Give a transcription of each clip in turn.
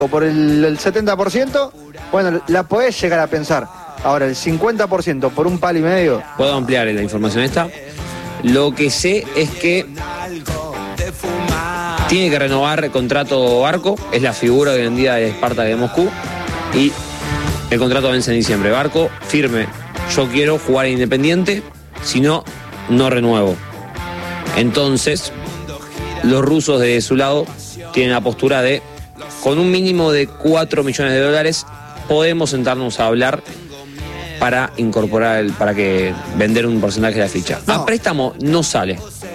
por el 70%, bueno, la podés llegar a pensar. Ahora, el 50% por un palo y medio. Puedo ampliar la información esta. Lo que sé es que tiene que renovar el contrato Barco, es la figura hoy en día de Spartak de Moscú, y el contrato vence en diciembre. Barco, firme, yo quiero jugar en Independiente, si no, no renuevo. Entonces, los rusos de su lado tienen la postura de, con un mínimo de 4 millones de dólares, podemos sentarnos a hablar para incorporar, para que vender un porcentaje de la ficha. No. A préstamo no sale.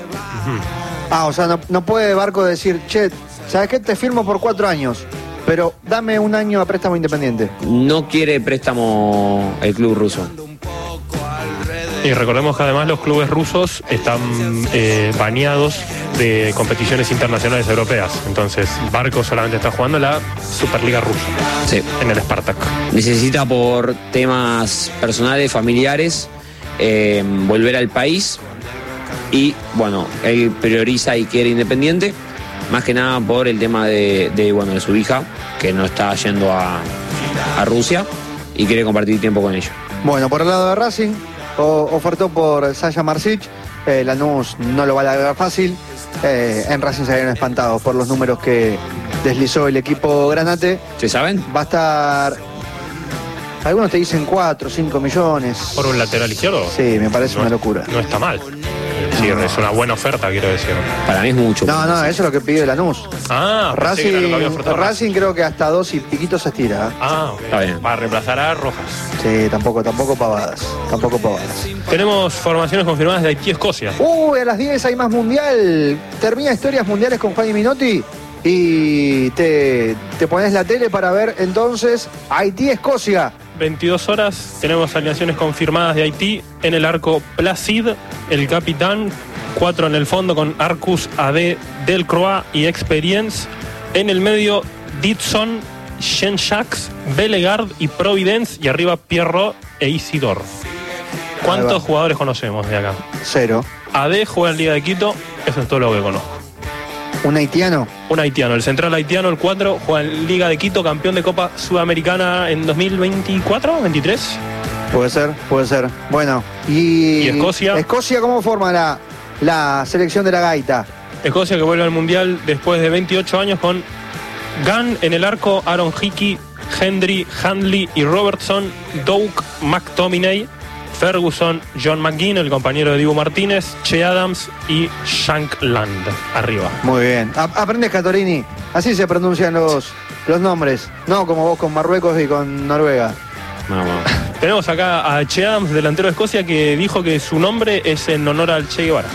O sea, no puede Barco decir, che, ¿sabes qué? Te firmo por 4 años, pero dame un año a préstamo Independiente. No quiere préstamo el club ruso. Y recordemos que además los clubes rusos están baneados de competiciones internacionales europeas. Entonces, Barco solamente está jugando la Superliga rusa. Sí. En el Spartak. Necesita, por temas personales, familiares, volver al país. Y, bueno, él prioriza y quiere Independiente. Más que nada por el tema de su hija, que no está yendo a Rusia y quiere compartir tiempo con ella. Bueno, por el lado de Racing, ofertó por Sasha Marsic. Lanús no lo va a largar fácil. En Racing se habían espantado por los números que deslizó el equipo granate. ¿Se saben? Va a estar... Algunos te dicen 4, 5 millones. ¿Por un lateral izquierdo? Sí, me parece una locura. No está mal. Sí, es una buena oferta, quiero decir. Para mí es mucho. No, eso es lo que pide Lanús. Racing creo que hasta 2 y piquitos se estira. Está bien. Para reemplazar a Rojas. Sí, tampoco pavadas. Tenemos formaciones confirmadas de Haití-Escocia. A las 10 hay más mundial. Termina Historias Mundiales con Fanny Minotti. Y te pones la tele para ver entonces Haití-Escocia. 22 horas, tenemos alineaciones confirmadas de Haití. En el arco Placid, el capitán. 4 en el fondo con Arcus, AD, Delcroix y Experience. En el medio, Ditson, Shenshaks, Bellegarde y Providence. Y arriba Pierrot e Isidor. ¿Cuántos jugadores conocemos de acá? 0. AD juega en Liga de Quito, eso es todo lo que conozco. ¿Un haitiano? Un haitiano, el central haitiano, el 4, juega en Liga de Quito, campeón de Copa Sudamericana en 2024, 23. Puede ser. Bueno, ¿y Escocia? ¿Escocia cómo forma la selección de la gaita? Escocia que vuelve al Mundial después de 28 años con Gunn en el arco, Aaron Hickey, Hendry, Handley y Robertson, Doug McTominay, Ferguson, John McGinn, el compañero de Dibu Martínez, Che Adams y Shankland arriba. Muy bien. Aprende Catorini. Así se pronuncian los nombres. No como vos con Marruecos y con Noruega. No. Tenemos acá a Che Adams, delantero de Escocia, que dijo que su nombre es en honor al Che Guevara.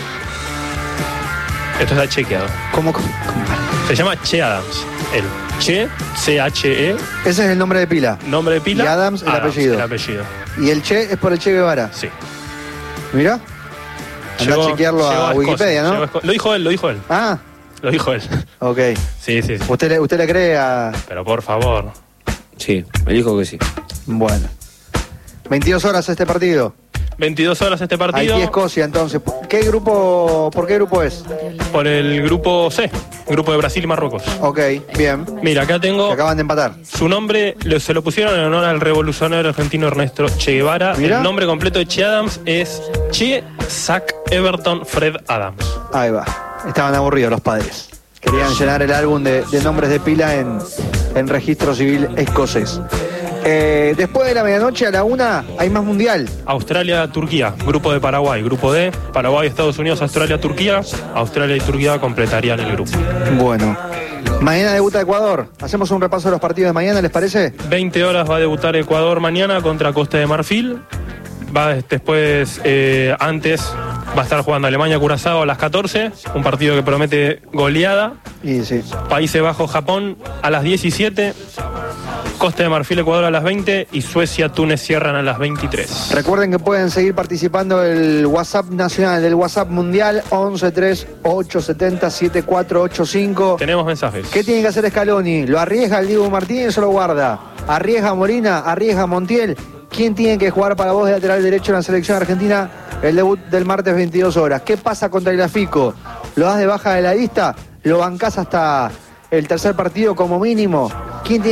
Esto está chequeado. ¿Cómo? Se llama Che Adams. El Che, C-H-E. Ese es el nombre de pila. Nombre de pila. Y Adams, el apellido. El apellido. ¿Y el Che es por el Che Guevara? Sí. Mirá. Anda a chequearlo a Wikipedia, ¿no? Lo dijo él. Ah. Lo dijo él. Ok. Sí. ¿Usted le cree a...? Pero por favor. Sí, me dijo que sí. Bueno. 22 horas este partido. 22 horas este partido. Haití-Escocia, entonces. ¿Por qué grupo es? Por el grupo C, grupo de Brasil y Marruecos. Ok, bien. Mira, acá tengo... Que acaban de empatar. Su nombre se lo pusieron en honor al revolucionario argentino Ernesto Che Guevara. ¿Mirá? El nombre completo de Che Adams es Che Zach Everton Fred Adams. Ahí va. Estaban aburridos los padres. Querían llenar el álbum de nombres de pila en registro civil escocés. Después de la medianoche a la 1 hay más mundial. Australia-Turquía, grupo de Paraguay, grupo D, Paraguay, Estados Unidos, Australia, Turquía. Australia y Turquía completarían el grupo. Bueno, mañana debuta Ecuador. Hacemos un repaso de los partidos de mañana, ¿les parece? 20 horas va a debutar Ecuador mañana contra Costa de Marfil. Antes va a estar jugando Alemania-Curazao a las 14, un partido que promete goleada. Y sí. Países Bajos-Japón a las 17. Costa de Marfil, Ecuador a las 20 y Suecia-Túnez cierran a las 23. Recuerden que pueden seguir participando del WhatsApp nacional, del WhatsApp mundial 1138707485. Tenemos mensajes. ¿Qué tiene que hacer Scaloni? ¿Lo arriesga el Dibu Martínez o lo guarda? ¿Arriesga Molina? ¿Arriesga Montiel? ¿Quién tiene que jugar para vos de lateral derecho en la selección argentina? El debut del martes 22 horas. ¿Qué pasa contra Tagliafico? ¿Lo das de baja de la lista? ¿Lo bancás hasta el tercer partido como mínimo? ¿Quién tiene